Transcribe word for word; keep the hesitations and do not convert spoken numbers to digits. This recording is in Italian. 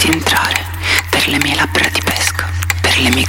farti entrare per le mie labbra di pesca, per le mie